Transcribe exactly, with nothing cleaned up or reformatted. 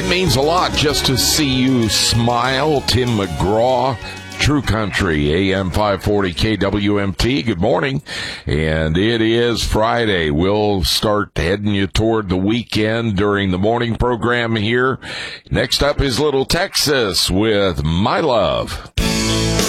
It means a lot just to see you smile. Tim McGraw, True Country, A M five forty K W M T. Good morning. And it is Friday. We'll start heading you toward the weekend during the morning program here. Next up is Little Texas with My Love.